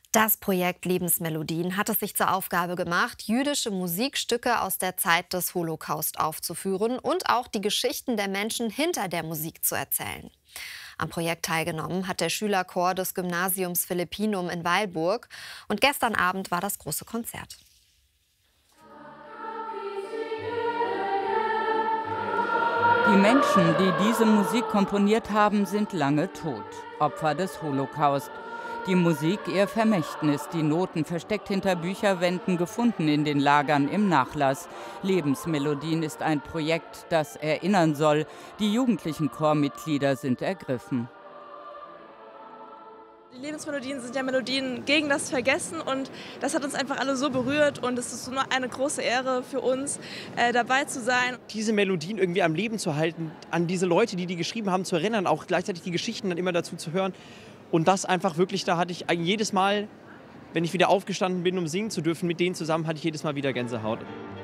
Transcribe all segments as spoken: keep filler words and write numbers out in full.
Das Projekt Lebensmelodien hat es sich zur Aufgabe gemacht, jüdische Musikstücke aus der Zeit des Holocaust aufzuführen und auch die Geschichten der Menschen hinter der Musik zu erzählen. Am Projekt teilgenommen hat der Schülerchor des Gymnasiums Philippinum in Weilburg und gestern Abend war das große Konzert. Die Menschen, die diese Musik komponiert haben, sind lange tot, Opfer des Holocaust. Die Musik ihr Vermächtnis, die Noten versteckt hinter Bücherwänden, gefunden in den Lagern im Nachlass. Lebensmelodien ist ein Projekt, das erinnern soll. Die jugendlichen Chormitglieder sind ergriffen. Die Lebensmelodien sind ja Melodien gegen das Vergessen und das hat uns einfach alle so berührt und es ist so eine große Ehre für uns, äh, dabei zu sein. Diese Melodien irgendwie am Leben zu halten, an diese Leute, die die geschrieben haben, zu erinnern, auch gleichzeitig die Geschichten dann immer dazu zu hören. Und das einfach wirklich, da hatte ich jedes Mal, wenn ich wieder aufgestanden bin, um singen zu dürfen, mit denen zusammen hatte ich jedes Mal wieder Gänsehaut.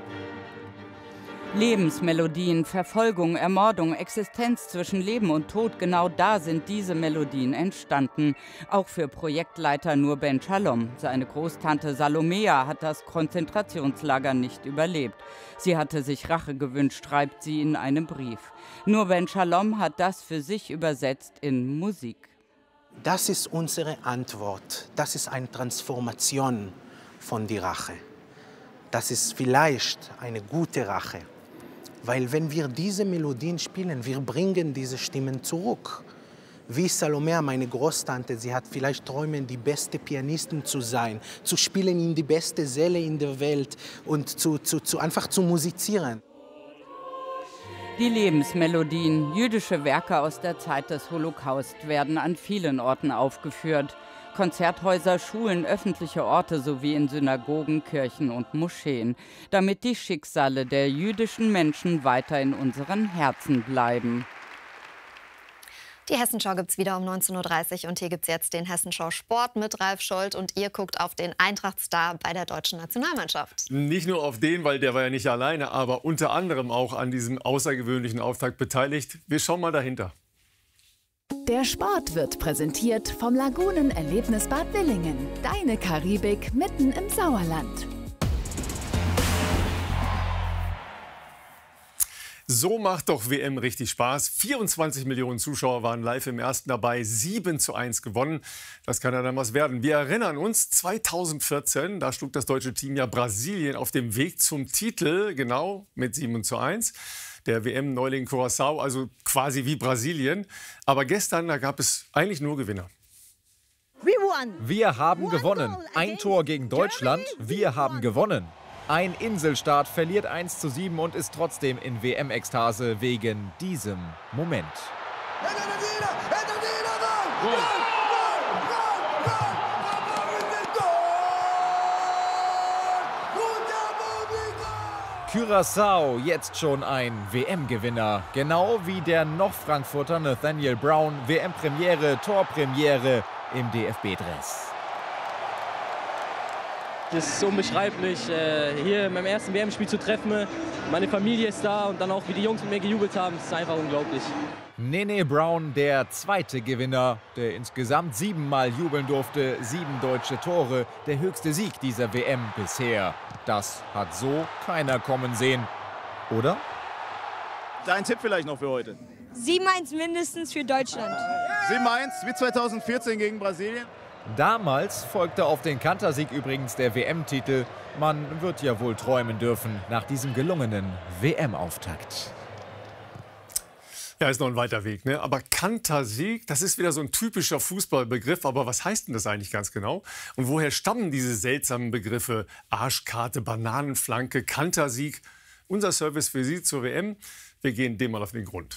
Lebensmelodien, Verfolgung, Ermordung, Existenz zwischen Leben und Tod, genau da sind diese Melodien entstanden. Auch für Projektleiter Nur Ben Shalom. Seine Großtante Salomea hat das Konzentrationslager nicht überlebt. Sie hatte sich Rache gewünscht, schreibt sie in einem Brief. Nur Ben Shalom hat das für sich übersetzt in Musik. Das ist unsere Antwort. Das ist eine Transformation von der Rache. Das ist vielleicht eine gute Rache. Weil wenn wir diese Melodien spielen, wir bringen diese Stimmen zurück. Wie Salomea, meine Großtante, sie hat vielleicht Träume, die beste Pianistin zu sein, zu spielen in die beste Säle in der Welt und zu, zu, zu einfach zu musizieren. Die Lebensmelodien, jüdische Werke aus der Zeit des Holocaust, werden an vielen Orten aufgeführt. Konzerthäuser, Schulen, öffentliche Orte sowie in Synagogen, Kirchen und Moscheen, damit die Schicksale der jüdischen Menschen weiter in unseren Herzen bleiben. Die Hessenschau gibt es wieder um neunzehn Uhr dreißig und hier gibt es jetzt den Hessenschau Sport mit Ralf Scholz und ihr guckt auf den Eintracht-Star bei der deutschen Nationalmannschaft. Nicht nur auf den, weil der war ja nicht alleine, aber unter anderem auch an diesem außergewöhnlichen Auftakt beteiligt. Wir schauen mal dahinter. Der Sport wird präsentiert vom Lagunen-Erlebnisbad Willingen. Deine Karibik mitten im Sauerland. So macht doch W M richtig Spaß. vierundzwanzig Millionen Zuschauer waren live im ersten dabei, sieben zu eins gewonnen. Das kann ja dann was werden. Wir erinnern uns, zweitausendvierzehn, da schlug das deutsche Team ja Brasilien auf dem Weg zum Titel, genau mit sieben zu eins. Der W M-Neuling Curaçao, also quasi wie Brasilien. Aber gestern, da gab es eigentlich nur Gewinner. Wir haben gewonnen. Ein Tor gegen Deutschland. Wir haben gewonnen. Ein Inselstaat verliert eins zu sieben und ist trotzdem in W M-Ekstase wegen diesem Moment. Curaçao jetzt schon ein W M-Gewinner, genau wie der noch Frankfurter Nathaniel Brown, W M-Premiere, Torpremiere im D F B-Dress. Es ist unbeschreiblich, hier in meinem ersten W M-Spiel zu treffen. Meine Familie ist da und dann auch, wie die Jungs mit mir gejubelt haben, das ist einfach unglaublich. Nene Brown, der zweite Gewinner, der insgesamt siebenmal jubeln durfte, sieben deutsche Tore, der höchste Sieg dieser W M bisher. Das hat so keiner kommen sehen, oder? Dein Tipp vielleicht noch für heute? sieben eins mindestens für Deutschland. sieben eins wie zweitausendvierzehn gegen Brasilien? Damals folgte auf den Kantersieg übrigens der W M-Titel. Man wird ja wohl träumen dürfen nach diesem gelungenen W M-Auftakt. Ja, ist noch ein weiter Weg, ne? Aber Kantersieg, das ist wieder so ein typischer Fußballbegriff. Aber was heißt denn das eigentlich ganz genau? Und woher stammen diese seltsamen Begriffe Arschkarte, Bananenflanke, Kantersieg? Unser Service für Sie zur W M, wir gehen dem mal auf den Grund.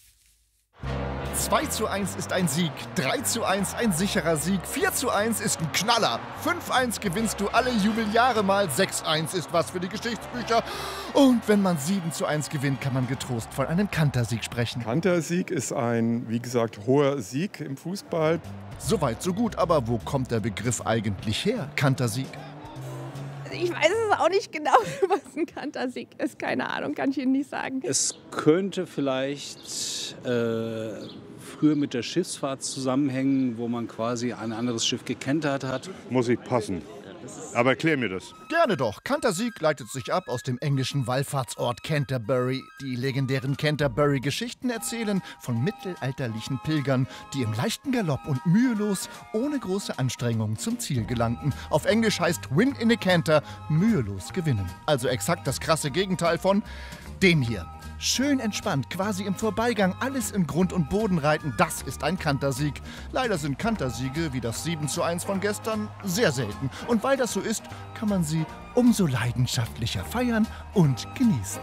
zwei zu eins ist ein Sieg, drei zu eins ein sicherer Sieg, vier zu eins ist ein Knaller, fünf eins gewinnst du alle Jubeljahre mal, sechs eins ist was für die Geschichtsbücher und wenn man sieben zu eins gewinnt, kann man getrost von einem Kantersieg sprechen. Kantersieg ist ein, wie gesagt, hoher Sieg im Fußball. Soweit so gut, aber wo kommt der Begriff eigentlich her, Kantersieg? Ich weiß es auch nicht genau, was ein Kantersieg ist. Keine Ahnung, kann ich Ihnen nicht sagen. Es könnte vielleicht äh, früher mit der Schiffsfahrt zusammenhängen, wo man quasi ein anderes Schiff gekentert hat. Muss ich passen. Aber erklär mir das. Gerne doch. Cantersieg leitet sich ab aus dem englischen Wallfahrtsort Canterbury. Die legendären Canterbury-Geschichten erzählen von mittelalterlichen Pilgern, die im leichten Galopp und mühelos, ohne große Anstrengung zum Ziel gelangten. Auf Englisch heißt Win in a Canter mühelos gewinnen. Also exakt das krasse Gegenteil von dem hier. Schön entspannt, quasi im Vorbeigang, alles in Grund und Boden reiten, das ist ein Cantersieg. Leider sind Cantersiege wie das sieben zu eins von gestern sehr selten. Und weil das so ist, kann man sie umso leidenschaftlicher feiern und genießen.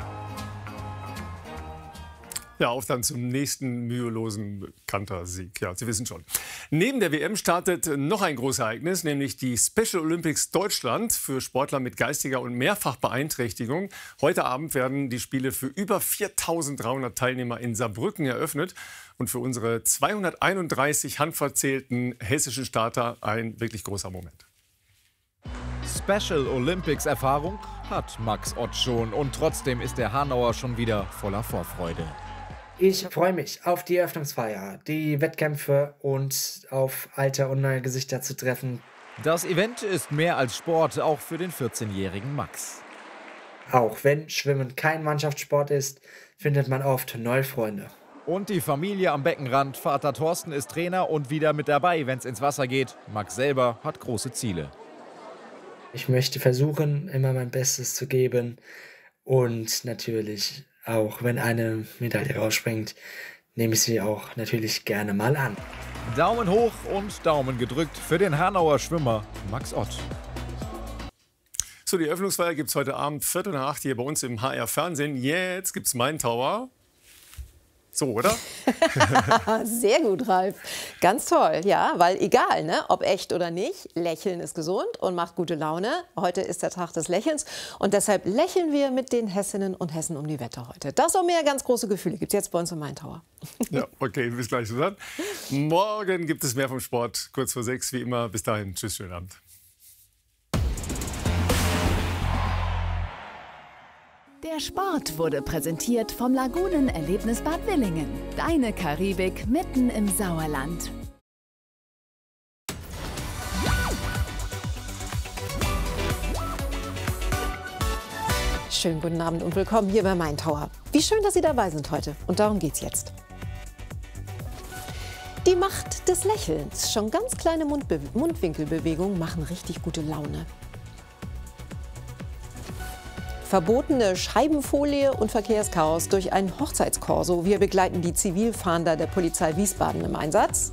Ja, auf dann zum nächsten mühelosen Cantersieg. Ja, Sie wissen schon. Neben der W M startet noch ein großes Ereignis, nämlich die Special Olympics Deutschland für Sportler mit geistiger und Mehrfachbeeinträchtigung. Heute Abend werden die Spiele für über viertausenddreihundert Teilnehmer in Saarbrücken eröffnet. Und für unsere zweihunderteinunddreißig handverzählten hessischen Starter ein wirklich großer Moment. Special Olympics Erfahrung hat Max Ott schon. Und trotzdem ist der Hanauer schon wieder voller Vorfreude. Ich freue mich auf die Eröffnungsfeier, die Wettkämpfe und auf alte und neue Gesichter zu treffen. Das Event ist mehr als Sport, auch für den vierzehnjährigen Max. Auch wenn Schwimmen kein Mannschaftssport ist, findet man oft neue Freunde. Und die Familie am Beckenrand. Vater Thorsten ist Trainer und wieder mit dabei, wenn es ins Wasser geht. Max selber hat große Ziele. Ich möchte versuchen, immer mein Bestes zu geben und natürlich, auch wenn eine Medaille rausspringt, nehme ich sie auch natürlich gerne mal an. Daumen hoch und Daumen gedrückt für den Hanauer Schwimmer Max Ott. So, die Eröffnungsfeier gibt es heute Abend Viertel nach acht hier bei uns im H R-Fernsehen. Jetzt gibt es Main Tower. So, oder? Sehr gut, Ralf. Ganz toll, ja, weil egal, ne, ob echt oder nicht, Lächeln ist gesund und macht gute Laune. Heute ist der Tag des Lächelns und deshalb lächeln wir mit den Hessinnen und Hessen um die Wette heute. Das und mehr ganz große Gefühle gibt es jetzt bei uns im Main Tower. Ja, okay, bis gleich, Susanne. Morgen gibt es mehr vom Sport, kurz vor sechs, wie immer. Bis dahin, tschüss, schönen Abend. Der Sport wurde präsentiert vom Lagunen-Erlebnisbad Willingen. Deine Karibik mitten im Sauerland. Schönen guten Abend und willkommen hier bei Main Tower. Wie schön, dass Sie dabei sind heute. Und darum geht's jetzt. Die Macht des Lächelns. Schon ganz kleine Mundbe- Mundwinkelbewegungen machen richtig gute Laune. Verbotene Scheibenfolie und Verkehrschaos durch ein Hochzeitskorso. Wir begleiten die Zivilfahnder der Polizei Wiesbaden im Einsatz.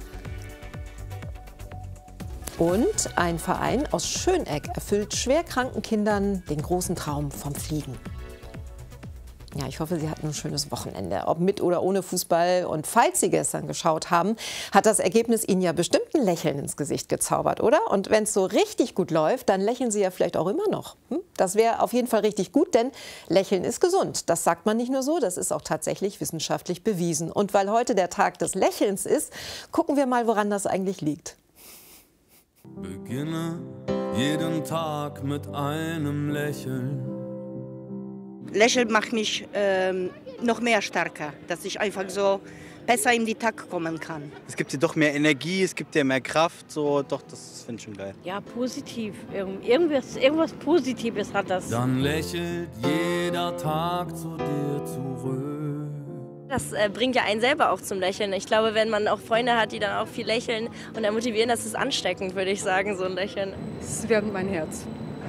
Und ein Verein aus Schöneck erfüllt schwerkranken Kindern den großen Traum vom Fliegen. Ja, ich hoffe, Sie hatten ein schönes Wochenende, ob mit oder ohne Fußball. Und falls Sie gestern geschaut haben, hat das Ergebnis Ihnen ja bestimmt ein Lächeln ins Gesicht gezaubert, oder? Und wenn es so richtig gut läuft, dann lächeln Sie ja vielleicht auch immer noch. Hm? Das wäre auf jeden Fall richtig gut, denn Lächeln ist gesund. Das sagt man nicht nur so, das ist auch tatsächlich wissenschaftlich bewiesen. Und weil heute der Tag des Lächelns ist, gucken wir mal, woran das eigentlich liegt. Beginne jeden Tag mit einem Lächeln. Lächeln macht mich ähm, noch mehr stärker, dass ich einfach so besser in den Tag kommen kann. Es gibt dir doch mehr Energie, es gibt dir mehr Kraft, so, doch, das finde ich schon geil. Ja, positiv, Irgend, irgendwas, irgendwas Positives hat das. Dann lächelt jeder Tag zu dir zurück. Das äh, bringt ja einen selber auch zum Lächeln. Ich glaube, wenn man auch Freunde hat, die dann auch viel lächeln und dann motivieren, das ist ansteckend, würde ich sagen, so ein Lächeln. Es wärmt mein Herz.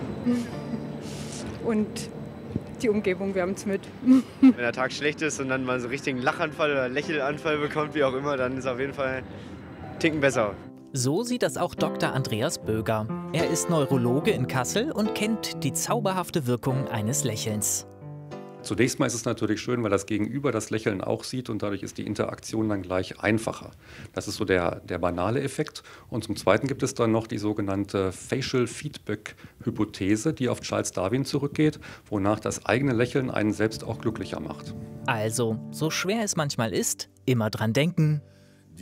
Und die Umgebung wärmt es mit. Wenn der Tag schlecht ist und dann mal so einen richtigen Lachanfall oder Lächelanfall bekommt, wie auch immer, dann ist auf jeden Fall ein Ticken besser. So sieht das auch Doktor Andreas Böger. Er ist Neurologe in Kassel und kennt die zauberhafte Wirkung eines Lächelns. Zunächst mal ist es natürlich schön, weil das Gegenüber das Lächeln auch sieht und dadurch ist die Interaktion dann gleich einfacher. Das ist so der, der banale Effekt. Und zum Zweiten gibt es dann noch die sogenannte Facial Feedback Hypothese, die auf Charles Darwin zurückgeht, wonach das eigene Lächeln einen selbst auch glücklicher macht. Also, so schwer es manchmal ist, immer dran denken.